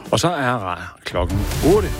Og så er klokken 8.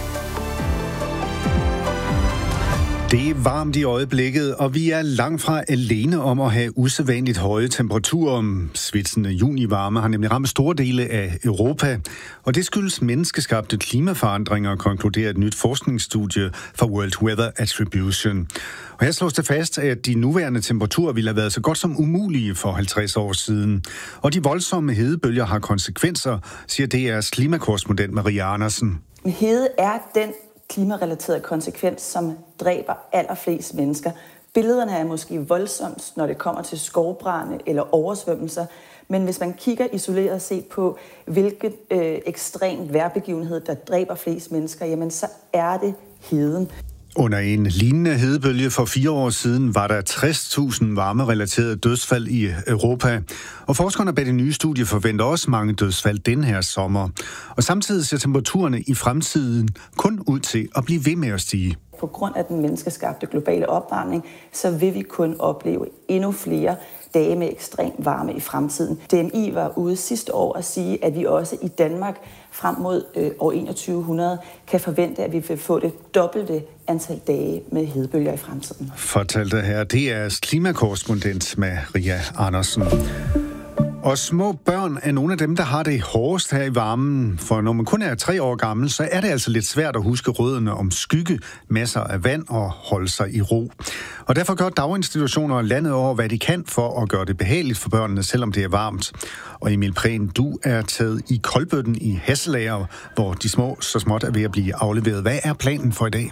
Det er varmt i øjeblikket, og vi er langt fra alene om at have usædvanligt høje temperaturer. Svitsende junivarme har nemlig ramt store dele af Europa, og det skyldes menneskeskabte klimaforandringer, konkluderer et nyt forskningsstudie fra World Weather Attribution. Og her slås det fast, at de nuværende temperaturer ville have været så godt som umulige for 50 år siden. Og de voldsomme hedebølger har konsekvenser, siger DR's klimakorrespondent Maria Andersen. Hede er den klimarelaterede konsekvens, som dræber allerflest mennesker. Billederne er måske voldsomt, når det kommer til skovbrande eller oversvømmelser, men hvis man kigger isoleret set på, hvilket ekstremt vejrbegivenhed, der dræber flest mennesker, jamen så er det heden. Under en lignende hedebølge for 4 år siden var der 60.000 varmerelaterede dødsfald i Europa. Og forskerne bag det nye studie forventer også mange dødsfald den her sommer. Og samtidig ser temperaturerne i fremtiden kun ud til at blive ved med at stige. På grund af den menneskeskabte globale opvarmning, så vil vi kun opleve endnu flere dage med ekstrem varme i fremtiden. DMI var ude sidste år at sige, at vi også i Danmark frem mod år 2100 kan forvente, at vi vil få det dobbelte antal dage med hedebølger i fremtiden. Fortalte her DR's klimakorrespondent Maria Andersen. Og små børn er nogle af dem, der har det hårdest her i varmen. For når man kun er 3 år gammel, så er det altså lidt svært at huske rådene om skygge, masser af vand og holde sig i ro. Og derfor gør daginstitutioner landet over, hvad de kan for at gøre det behageligt for børnene, selvom det er varmt. Og Emil Prehn, du er taget i Kolbøtten i Hasselager, hvor de små så småt er ved at blive afleveret. Hvad er planen for i dag?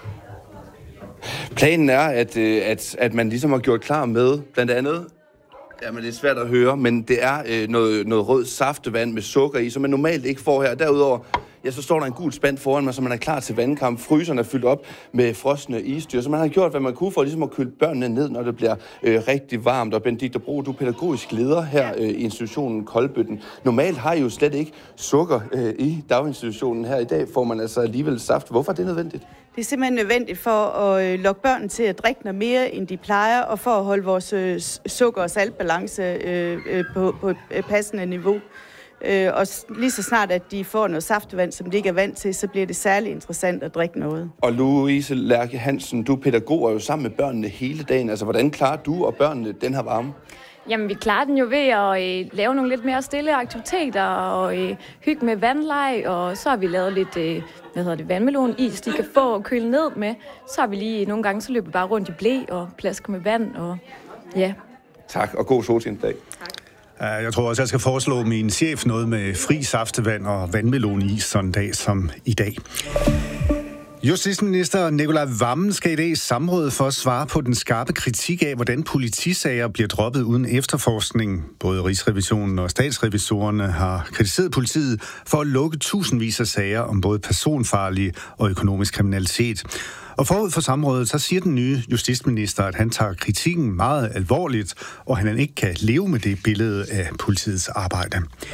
Planen er, at man ligesom har gjort klar med blandt andet. Jamen, det er svært at høre, men det er noget rød saftevand med sukker i, som man normalt ikke får her. Derudover, ja, så står der en gul spand foran mig, så man er klar til vandkamp. Fryseren er fyldt op med frosne isdyr, så man har gjort, hvad man kunne for ligesom at køle børnene ned, når det bliver rigtig varmt. Og Benedikte Bro, du er pædagogisk leder her i institutionen Kolbøtten. Normalt har I jo slet ikke sukker i daginstitutionen. Her i dag får man altså alligevel saft. Hvorfor er det nødvendigt? Det er simpelthen nødvendigt for at lokke børnene til at drikke noget mere, end de plejer, og for at holde vores sukker- og saltbalance på et passende niveau. Og lige så snart, at de får noget saftevand, som de ikke er vant til, så bliver det særlig interessant at drikke noget. Og Louise Lærke Hansen, du er pædagog og jo sammen med børnene hele dagen. Altså, hvordan klarer du og børnene den her varme? Jamen, vi klarer den jo ved at lave nogle lidt mere stille aktiviteter og hygge med vandleg, og så har vi lavet lidt, vandmelonis, de kan få og køle ned med. Så har vi lige nogle gange, så løber vi bare rundt i blæ og plasker med vand, og ja. Tak, og god solskindag. Tak. Jeg tror også, jeg skal foreslå min chef noget med fri saftevand og vandmelonis sådan en dag som i dag. Justitsminister Nicolai Wammen skal i dag i samråd for at svare på den skarpe kritik af, hvordan politisager bliver droppet uden efterforskning. Både Rigsrevisionen og statsrevisorerne har kritiseret politiet for at lukke tusindvis af sager om både personfarlig og økonomisk kriminalitet. Og forud for samrådet, så siger den nye justitsminister, at han tager kritikken meget alvorligt, og han ikke kan leve med det billede af politiets arbejde.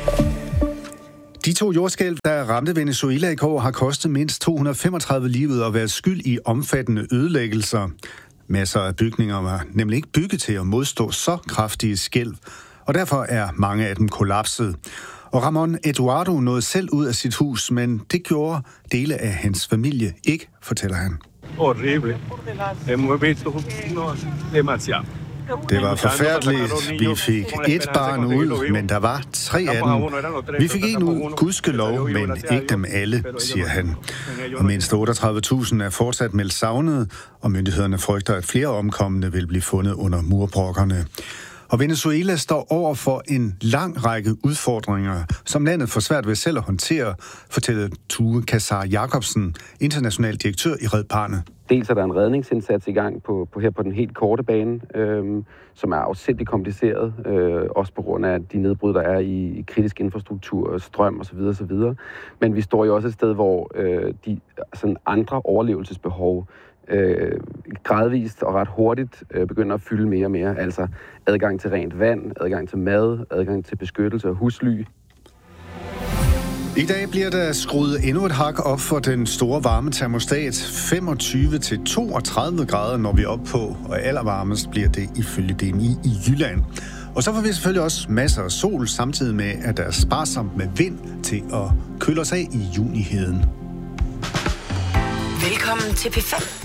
De 2 jordskælv, der ramte Venezuela i går, har kostet mindst 235 livet og været skyld i omfattende ødelæggelser. Masser af bygninger var nemlig ikke bygget til at modstå så kraftige skælv, og derfor er mange af dem kollapset. Og Ramon Eduardo nåede selv ud af sit hus, men det gjorde dele af hans familie ikke, fortæller han. Horrible. Hemos visto demasiado. Det var forfærdeligt. Vi fik 1 barn ud, men der var 3 af dem. Vi fik 1 ud, gudskelov, men ikke dem alle, siger han. Og mindst 38.000 er fortsat meldt savnet, og myndighederne frygter, at flere omkomne vil blive fundet under murbrokkerne. Og Venezuela står over for en lang række udfordringer, som landet får svært ved selv at håndtere, fortæller Tue Kassar Jacobsen, international direktør i Red Barnet. Dels er der en redningsindsats i gang her på den helt korte bane, som er afsindigt kompliceret, også på grund af de nedbrud, der er i kritisk infrastruktur, strøm osv. osv. Men vi står jo også et sted, hvor de sådan andre overlevelsesbehov gradvist og ret hurtigt begynder at fylde mere og mere. Altså adgang til rent vand, adgang til mad, adgang til beskyttelse og husly. I dag bliver der skruet endnu et hak op for den store varme termostat. 25-32 grader når vi op på, og allervarmest bliver det ifølge DMI i Jylland. Og så får vi selvfølgelig også masser af sol, samtidig med, at der er sparsomt med vind til at køle os af i juniheden. Velkommen til P5.